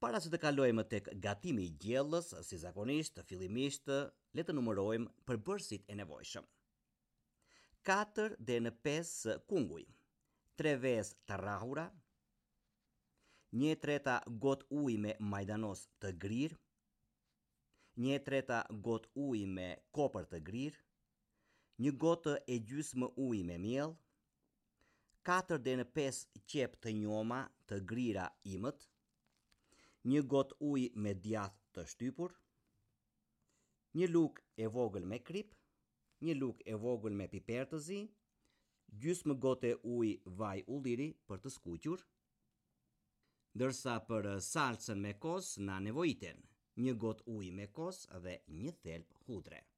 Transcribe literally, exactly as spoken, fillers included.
Para se të kalojmë tek gatimi i gjellës, si zakonisht, fillimisht, le të numërojmë përbërësit e nevojshëm. katër deri në pesë kunguj, tre vezë të rrahura, një treta gotë ujë me majdanos të grirë, një treta gotë ujë me kopër të grirë, një gotë e gjysmë ujë me miell, katër deri në pesë qep të njoma të grira imët, një gotë ujë me djath të shtypur, një lugë e vogël me krip, një lugë e vogël me piper të zi, gjysmë gote ujë vaj ulliri për të skuqur, ndërsa për salcën me kos na nevojiten një gotë ujë me kos dhe një thelb hudre.